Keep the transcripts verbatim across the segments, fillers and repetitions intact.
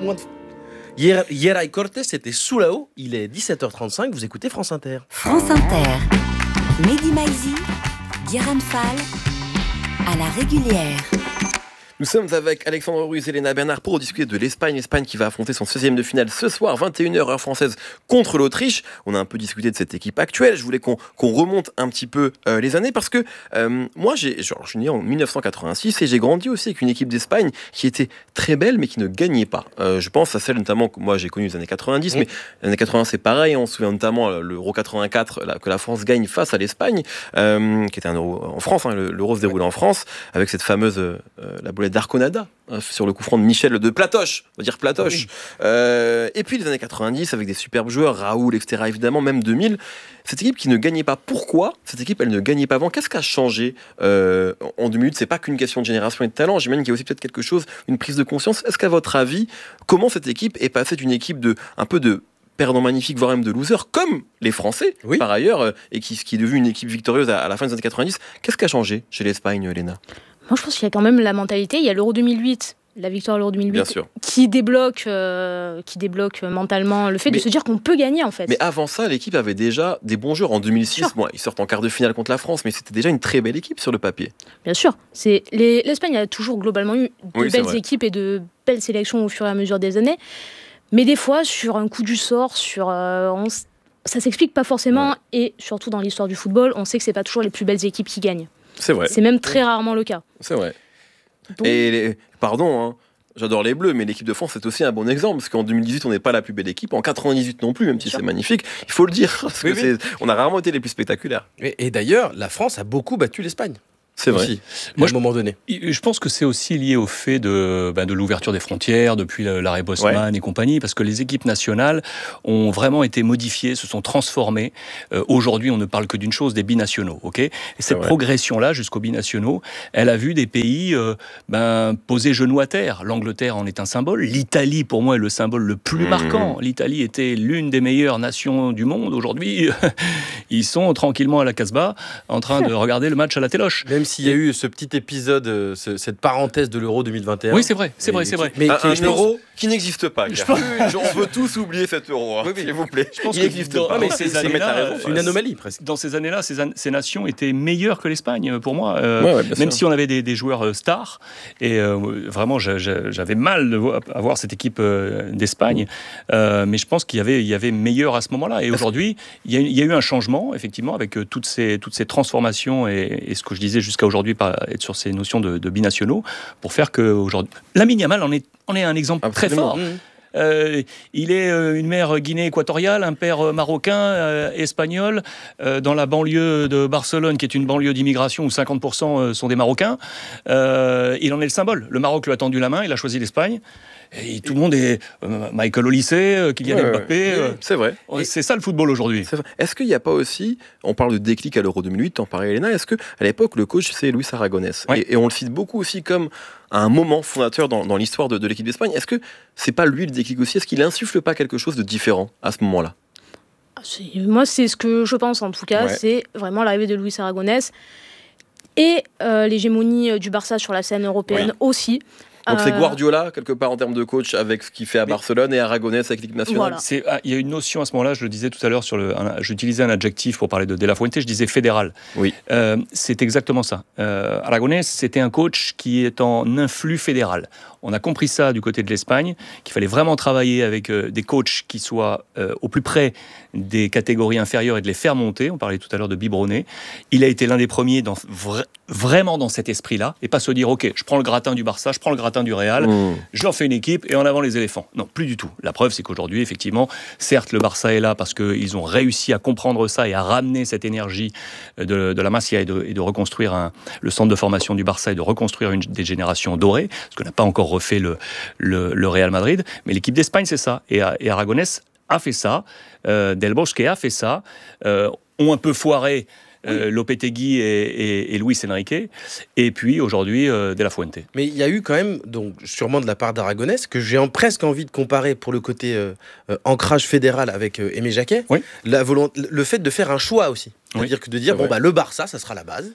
moins de... Hier, Yeray Cortés était sous la haut, il est dix-sept heures trente-cinq, vous écoutez France Inter. France Inter, Mehdi Maizi, Guérin Fall, à la régulière. Nous sommes avec Alexandre Ruiz et Léna Bernard pour discuter de l'Espagne. L'Espagne qui va affronter son seizième de finale ce soir, vingt et une heures heure française, contre l'Autriche. On a un peu discuté de cette équipe actuelle. Je voulais qu'on, qu'on remonte un petit peu euh, les années parce que euh, moi, j'ai, genre, je suis né en dix-neuf cent quatre-vingt-six et j'ai grandi aussi avec une équipe d'Espagne qui était très belle mais qui ne gagnait pas. Euh, je pense à celle notamment que moi j'ai connue les années quatre-vingt-dix, mmh. mais les années quatre-vingts c'est pareil. On se souvient notamment l'Euro quatre-vingt-quatre là, que la France gagne face à l'Espagne, euh, qui était un Euro en France. Hein, l'Euro se déroulait en France avec cette fameuse euh, la boulette d'Arconada sur le coup franc de Michel de Platoche, on va dire Platoche. Oui. Euh, et puis les années quatre-vingt-dix avec des superbes joueurs, Raoul, et cetera. Évidemment, même deux mille. Cette équipe qui ne gagnait pas. Pourquoi cette équipe, elle ne gagnait pas avant? Qu'est-ce qui a changé euh, en deux minutes? C'est pas qu'une question de génération et de talent. J'imagine qu'il y a aussi peut-être quelque chose, une prise de conscience. Est-ce qu'à votre avis, comment cette équipe est passée d'une équipe de un peu de perdants magnifiques, voire même de losers, comme les Français, oui. par ailleurs, euh, et qui, qui est devenue une équipe victorieuse à, à la fin des années quatre-vingt-dix? Qu'est-ce qui a changé chez l'Espagne, Léna? Moi, je pense qu'il y a quand même la mentalité. Il y a l'Euro deux mille huit, la victoire à l'Euro deux mille huit, qui débloque, euh, qui débloque mentalement le fait mais, de se dire qu'on peut gagner, en fait. Mais avant ça, l'équipe avait déjà des bons joueurs. En deux mille six, bon, ils sortent en quart de finale contre la France, mais c'était déjà une très belle équipe sur le papier. Bien sûr. C'est les, L'Espagne a toujours globalement eu de oui, belles équipes et de belles sélections au fur et à mesure des années. Mais des fois, sur un coup du sort, sur... Euh, on, ça s'explique pas forcément. Ouais. Et surtout dans l'histoire du football, on sait que c'est pas toujours les plus belles équipes qui gagnent. C'est vrai. C'est même très rarement le cas. C'est vrai. Donc... Et les... pardon, hein, j'adore les Bleus, mais l'équipe de France c'est aussi un bon exemple parce qu'en deux mille dix-huit on n'est pas la plus belle équipe, en quatre-vingt-dixhuit non plus, même si c'est magnifique. Il faut le dire parce oui, que oui. C'est... on a rarement été les plus spectaculaires. Et, et d'ailleurs, la France a beaucoup battu l'Espagne. C'est vrai. Aussi, Moi, à un moment donné. Je pense que c'est aussi lié au fait de, ben, de l'ouverture des frontières depuis l'arrêt Bosman ouais. et compagnie, parce que les équipes nationales ont vraiment été modifiées, se sont transformées. Euh, aujourd'hui, on ne parle que d'une chose, des binationaux. Okay, et cette progression-là, jusqu'aux binationaux, elle a vu des pays euh, ben, poser genou à terre. L'Angleterre en est un symbole. L'Italie, pour moi, est le symbole le plus mmh. marquant. L'Italie était l'une des meilleures nations du monde. Aujourd'hui, ils sont tranquillement à la Casbah en train de regarder le match à la téloche. Même s'il y a eu ce petit épisode, ce, cette parenthèse de l'Euro deux mille vingt et un. Oui, c'est vrai, c'est vrai, c'est vrai. Mais un, un euro qui n'existe pas. Je pense... On veut tous oublier cet euro, hein, oui, oui. s'il vous plaît. Je pense il n'existe pas. Non, mais ces c'est, raison, c'est une anomalie presque. Dans ces années-là, ces, an- ces nations étaient meilleures que l'Espagne, pour moi. Euh, ouais, ouais, même sûr. Si on avait des, des joueurs stars. Et euh, vraiment, j'avais mal de voir cette équipe d'Espagne. Euh, mais je pense qu'il y avait, il y avait meilleur à ce moment-là. Et aujourd'hui, il y, a, il y a eu un changement, effectivement, avec toutes ces, toutes ces transformations et, et ce que je disais jusqu'à aujourd'hui, par, être sur ces notions de, de binationaux, pour faire qu'aujourd'hui... Lamine Yamal en est, en est un exemple Absolument. très fort. Mmh. Euh, il est euh, une mère Guinée équatoriale, un père euh, marocain, euh, espagnol, euh, dans la banlieue de Barcelone, qui est une banlieue d'immigration où cinquante pour cent sont des Marocains. Euh, il en est le symbole. Le Maroc lui a tendu la main, il a choisi l'Espagne. Et tout le monde est euh, Michael Olise, euh, Kylian ouais, Mbappé. Ouais, euh, c'est vrai. Et c'est ça le football aujourd'hui. Est-ce qu'il n'y a pas aussi, on parle de déclic à l'Euro deux mille huit, t'en parlais Léna, est-ce qu'à l'époque le coach c'est Luis Aragonès ouais. et, et on le cite beaucoup aussi comme un moment fondateur dans, dans l'histoire de, de l'équipe d'Espagne. Est-ce que c'est pas lui le déclic aussi? Est-ce qu'il insuffle pas quelque chose de différent à ce moment-là? c'est, Moi c'est ce que je pense en tout cas, ouais. c'est vraiment l'arrivée de Luis Aragonès et euh, l'hégémonie du Barça sur la scène européenne oui. aussi. Donc c'est Guardiola, quelque part, en termes de coach, avec ce qu'il fait à Barcelone, et Aragonès avec l'équipe nationale. Voilà. C'est, ah, il y a une notion à ce moment-là, je le disais tout à l'heure, sur le, un, j'utilisais un adjectif pour parler de De La Fuente, je disais fédéral. Oui. Euh, c'est exactement ça. Euh, Aragonès, c'était un coach qui est en influx fédéral. On a compris ça du côté de l'Espagne, qu'il fallait vraiment travailler avec euh, des coachs qui soient euh, au plus près des catégories inférieures et de les faire monter. On parlait tout à l'heure de Biberonnet. Il a été l'un des premiers dans, vra- vraiment dans cet esprit-là, et pas se dire, ok, je prends le gratin du Barça, je prends le gratin du Real, mmh. je leur fais une équipe et en avant les éléphants. Non, plus du tout. La preuve, c'est qu'aujourd'hui, effectivement, certes, le Barça est là parce qu'ils ont réussi à comprendre ça et à ramener cette énergie de, de la Masia et de, et de reconstruire un, le centre de formation du Barça et de reconstruire une, des générations dorées, ce qu'on n'a pas encore refait le, le, le Real Madrid. Mais l'équipe d'Espagne, c'est ça. Et, et Aragonès a fait ça. Euh, Del Bosque a fait ça. Euh, ont un peu foiré Euh, Lopetegui et, et, et Luis Enrique, et puis aujourd'hui euh, De La Fuente. Mais il y a eu quand même, donc sûrement de la part d'Aragonès, que j'ai en, presque envie de comparer pour le côté euh, euh, ancrage fédéral avec euh, Aimé Jacquet, oui. la volonté, le fait de faire un choix aussi. C'est-à-dire oui. que de dire, bon, bah, le Barça, ça sera la base.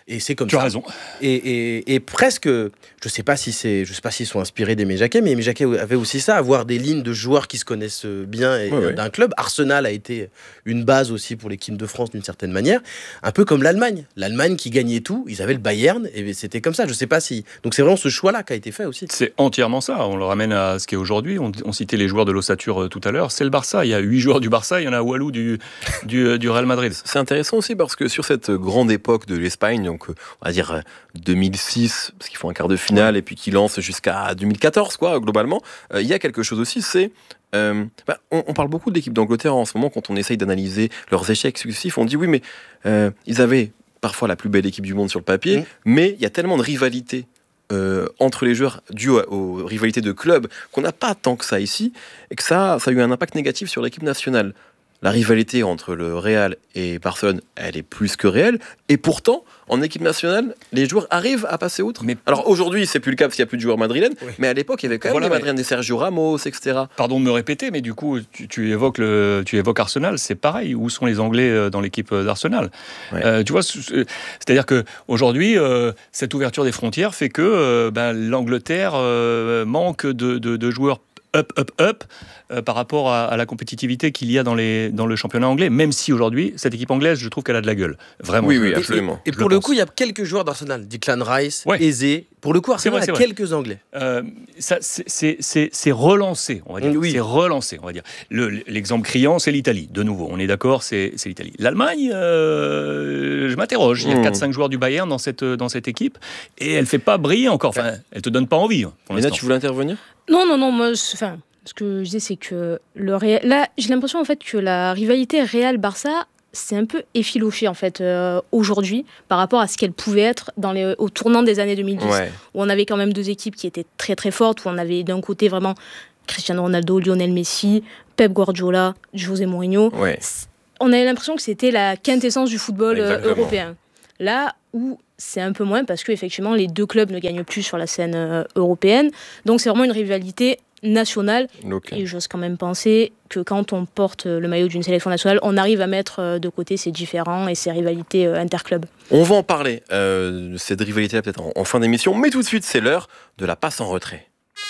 Et c'est comme tu ça. as raison. Et, et, et presque, je sais pas si c'est, je sais pas s'ils sont inspirés d'Aimé Jacquet, mais Aimé Jacquet avait aussi ça, avoir des lignes de joueurs qui se connaissent bien et, ouais, d'un ouais. club. Arsenal a été une base aussi pour l'équipe de France d'une certaine manière, un peu comme l'Allemagne. L'Allemagne qui gagnait tout, ils avaient le Bayern et c'était comme ça. Je sais pas si. Donc c'est vraiment ce choix-là qui a été fait aussi. C'est entièrement ça. On le ramène à ce qu'est aujourd'hui. On, on citait les joueurs de l'ossature tout à l'heure. C'est le Barça. Il y a huit joueurs du Barça. Il y en a Walou du, du, du Real Madrid. C'est intéressant aussi parce que sur cette grande époque de l'Espagne, donc on va dire deux mille six, parce qu'ils font un quart de finale et puis qu'ils lancent jusqu'à deux mille quatorze, quoi, globalement, euh, il y a quelque chose aussi, c'est Euh, bah, on, on parle beaucoup de l'équipe d'Angleterre en ce moment quand on essaye d'analyser leurs échecs successifs. On dit oui, mais euh, ils avaient parfois la plus belle équipe du monde sur le papier, mmh. mais il y a tellement de rivalité euh, entre les joueurs dues aux, aux rivalités de clubs qu'on n'a pas tant que ça ici, et que ça, ça a eu un impact négatif sur l'équipe nationale. La rivalité entre le Real et Barcelone, elle est plus que réelle. Et pourtant, en équipe nationale, les joueurs arrivent à passer outre. Mais alors aujourd'hui, c'est plus le cas parce qu'il n'y a plus de joueurs madrilènes. Oui. Mais à l'époque, il y avait quand même voilà, des madrilènes, des Sergio Ramos, et cetera. Pardon de me répéter, mais du coup, tu, tu, évoques, le, tu évoques Arsenal, c'est pareil. Où sont les Anglais dans l'équipe d'Arsenal ? ouais. euh, Tu vois, c'est-à-dire qu'aujourd'hui, euh, cette ouverture des frontières fait que euh, ben, l'Angleterre euh, manque de, de, de joueurs up, up, up, euh, par rapport à, à la compétitivité qu'il y a dans, les, dans le championnat anglais, même si aujourd'hui, cette équipe anglaise, je trouve qu'elle a de la gueule. Vraiment. Oui, oui, absolument. Et, et, et pour le, le coup, il y a quelques joueurs d'Arsenal, Declan Rice, ouais. Eze. Pour le coup, Arsenal vrai, a quelques Anglais. Euh, ça, c'est, c'est, c'est, c'est relancé, on va dire. Oui. C'est relancé, on va dire. Le, l'exemple criant, c'est l'Italie. De nouveau, on est d'accord, c'est, c'est l'Italie. L'Allemagne, euh, je m'interroge. Il y a mmh. quatre cinq joueurs du Bayern dans cette, dans cette équipe, et elle ne fait pas briller encore. Enfin, elle ne te donne pas envie. Pour Mais là, tu voulais intervenir ? Non, non, non, moi, enfin... Ce que je disais, c'est que le Real... là, j'ai l'impression en fait que la rivalité Real-Barça, c'est un peu effiloché en fait euh, aujourd'hui par rapport à ce qu'elle pouvait être dans les, au tournant des années deux mille dix, ouais. où on avait quand même deux équipes qui étaient très très fortes, où on avait d'un côté vraiment Cristiano Ronaldo, Lionel Messi, Pep Guardiola, José Mourinho. Ouais. On avait l'impression que c'était la quintessence du football Exactement. européen. Là où c'est un peu moins parce que effectivement les deux clubs ne gagnent plus sur la scène euh, européenne, donc c'est vraiment une rivalité nationale. Okay. Et j'ose quand même penser que quand on porte le maillot d'une sélection nationale, on arrive à mettre de côté ces différends et ces rivalités interclubs. On va en parler, euh, de cette rivalité-là peut-être en, en fin d'émission, mais tout de suite c'est l'heure de la passe en retrait.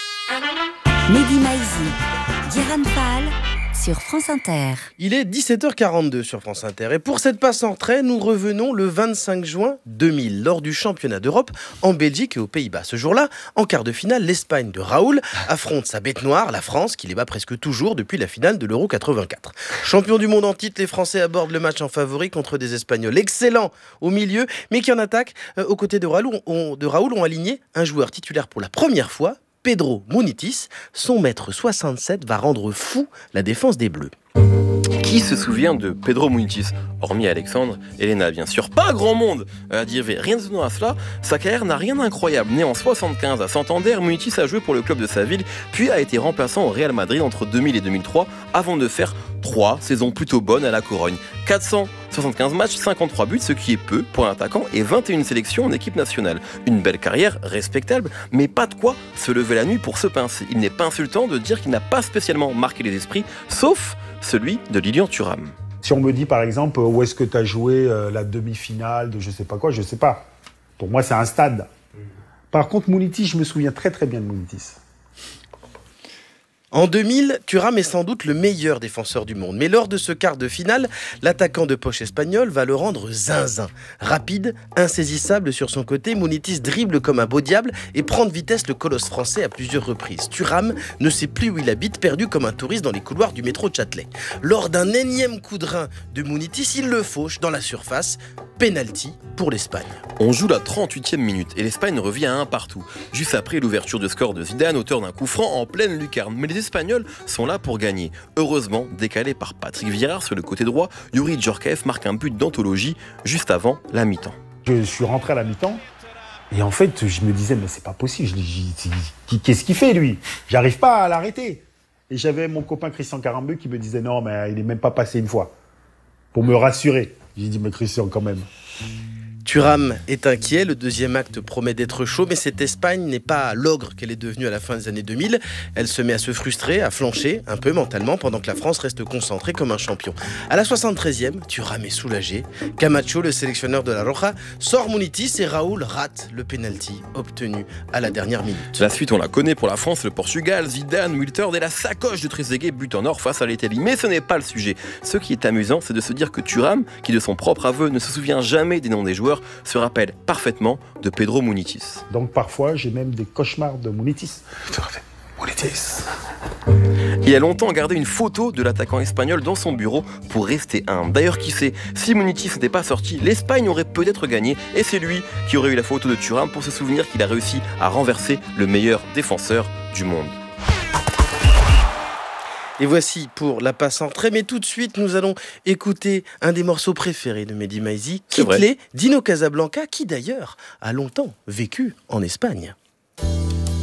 Mehdi Maizi, Guérin Fall sur France Inter. Il est dix-sept heures quarante-deux sur France Inter et pour cette passe en retrait, nous revenons le vingt-cinq juin deux mille lors du championnat d'Europe en Belgique et aux Pays-Bas. Ce jour-là, en quart de finale, l'Espagne de Raoul affronte sa bête noire, la France, qui les bat presque toujours depuis la finale de l'Euro quatre-vingt-quatre. Champion du monde en titre, les Français abordent le match en favori contre des Espagnols excellents au milieu, mais qui en attaque euh, aux côtés de Raoul, ont, de Raoul ont aligné un joueur titulaire pour la première fois, Pedro Munitis. Son mètre soixante-sept va rendre fou la défense des Bleus. Qui se souvient de Pedro Munitis ? Hormis Alexandre, Elena, bien sûr. Pas grand monde à dire rien de à cela. Sa carrière n'a rien d'incroyable. Né en soixante-quinze à Santander, Munitis a joué pour le club de sa ville, puis a été remplaçant au Real Madrid entre deux mille et deux mille trois, avant de faire trois saisons plutôt bonnes à la Corogne. quatre cent soixante-quinze matchs, cinquante-trois buts, ce qui est peu pour un attaquant, et vingt et une sélections en équipe nationale. Une belle carrière, respectable, mais pas de quoi se lever la nuit pour se pincer. Il n'est pas insultant de dire qu'il n'a pas spécialement marqué les esprits, sauf celui de Lilian Thuram. Si on me dit par exemple où est-ce que tu as joué euh, la demi-finale de je sais pas quoi, je sais pas. Pour moi c'est un stade. Par contre Munitis, je me souviens très très bien de Munitis. En deux mille, Thuram est sans doute le meilleur défenseur du monde. Mais lors de ce quart de finale, l'attaquant de poche espagnol va le rendre zinzin. Rapide, insaisissable sur son côté, Munitis dribble comme un beau diable et prend de vitesse le colosse français à plusieurs reprises. Thuram ne sait plus où il habite, perdu comme un touriste dans les couloirs du métro de Châtelet. Lors d'un énième coup de rein de Munitis, il le fauche dans la surface. Penalty pour l'Espagne. On joue la trente-huitième minute et l'Espagne revient à un partout. Juste après l'ouverture de score de Zidane, auteur d'un coup franc en pleine lucarne. Mais les Espagnols sont là pour gagner. Heureusement, décalé par Patrick Vieira sur le côté droit, Yuri Djorkaeff marque un but d'anthologie juste avant la mi-temps. Je suis rentré à la mi-temps et en fait, je me disais, mais c'est pas possible. Je dis, qu'est-ce qu'il fait lui ? J'arrive pas à l'arrêter. Et j'avais mon copain Christian Carambeu qui me disait, non, mais il n'est même pas passé une fois. Pour me rassurer. J'ai dit, mais Christian, quand même. Thuram est inquiet, le deuxième acte promet d'être chaud, mais cette Espagne n'est pas l'ogre qu'elle est devenue à la fin des années deux mille. Elle se met à se frustrer, à flancher un peu mentalement, pendant que la France reste concentrée comme un champion. À la soixante-treizième, Thuram est soulagé. Camacho, le sélectionneur de la Roja, sort Munitis et Raoul rate le pénalty obtenu à la dernière minute. La suite, on la connaît pour la France, le Portugal, Zidane, Wiltord et la sacoche de Trezeguet, but en or face à l'Italie. Mais ce n'est pas le sujet. Ce qui est amusant, c'est de se dire que Thuram, qui de son propre aveu ne se souvient jamais des noms des joueurs, se rappelle parfaitement de Pedro Munitis. Donc parfois, j'ai même des cauchemars de Munitis. Munitis. Il a longtemps gardé une photo de l'attaquant espagnol dans son bureau pour rester humble. D'ailleurs, qui sait, si Munitis n'était pas sorti, l'Espagne aurait peut-être gagné et c'est lui qui aurait eu la photo de Thuram pour se souvenir qu'il a réussi à renverser le meilleur défenseur du monde. Et voici pour la passe en trait, mais tout de suite, nous allons écouter un des morceaux préférés de Mehdi Maizi, Kittelé, Dino Casablanca, qui d'ailleurs a longtemps vécu en Espagne.